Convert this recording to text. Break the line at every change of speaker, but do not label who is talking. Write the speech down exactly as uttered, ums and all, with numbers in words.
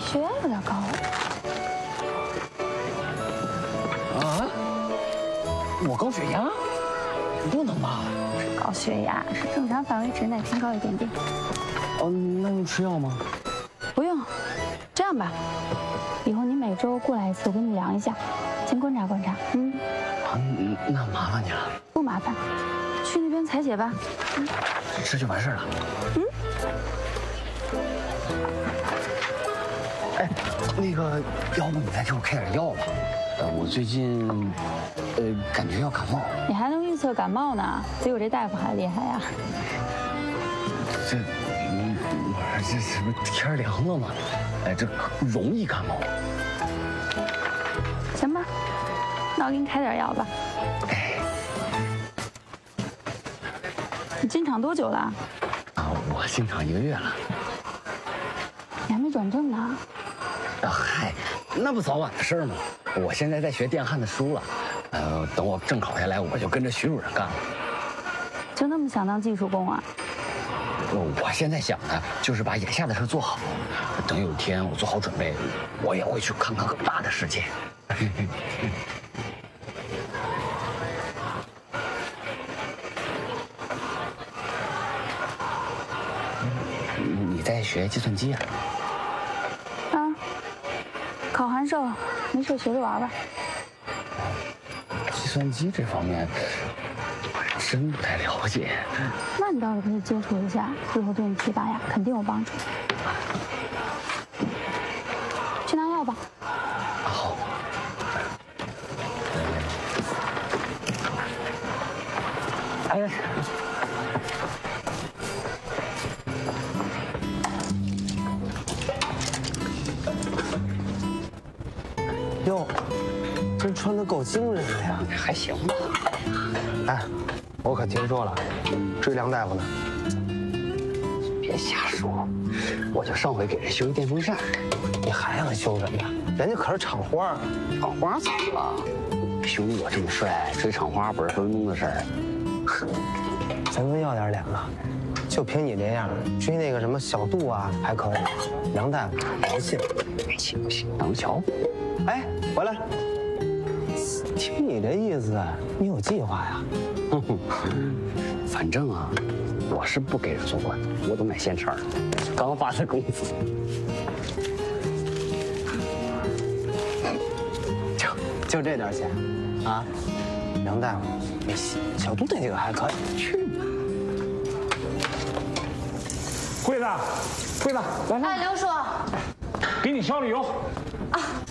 血压有点高。
啊？我高血压？不能吧？
高血压是正常范围之内偏高一点点。
哦，那用吃药吗？
不用。这样吧，以后你每周过来一次，我给你量一下，先观察观察。嗯。
啊，那麻烦你了。
不麻烦，去那边采血吧。
嗯，这就完事了。
嗯。
哎，那个，要不你再给我开点药吧？呃，我最近，呃，感觉要感冒。
你还能预测感冒呢？比我这大夫还厉害呀！
这，嗯，我这这不天凉了吗？哎，这容易感冒。
行吧，那我给你开点药吧。
哎，
你进厂多久了？
啊，我进厂一个月了。
你还没转正呢。
啊，嗨，那不早晚的事儿吗？我现在在学电焊的书了，呃，等我正考下来，我就跟着徐主任干了。
就那么想当技术工啊？
我现在想的就是把眼下的事做好，等有一天我做好准备，我也会去看看更大的世界。你在学计算机啊？
啊，考函授，没事学着玩吧。
计算机这方面我还真不太了解。
那你倒是可以接触一下，日后对你提拔呀肯定有帮助。去拿药吧。
好。哎。
哟，这穿的够精神的呀，
还行吧。
哎，我可听说了，追梁大夫呢。
别瞎说，我就上回给人修一电风扇。
你还让修什么呀？人家可是厂花，
厂花怎么了？兄弟我这么帅，追厂花不是分分钟的事儿。
咱们要点脸了，就凭你这样，追那个什么小杜啊还可以，梁大夫不信。
行不行？等着瞧。
哎，回来。听你这意思，你有计划呀？
反正啊，我是不给人做官，我都买现成的，刚发的工资。
就就这点钱，啊？梁大夫没戏，小杜那几个还可以。
去吧。
桂子，桂子，来来，
哎，刘叔，
给你捎了油。
啊，